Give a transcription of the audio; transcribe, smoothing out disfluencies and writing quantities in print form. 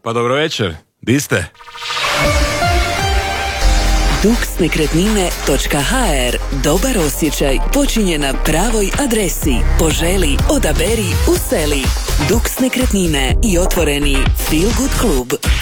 Pa dobro večer, di ste? duxnekretnine.hr. Dobar osjećaj počinje na pravoj adresi. Poželi, odaberi, useli. Dux Nekretnine i otvoreni Feel Good klub.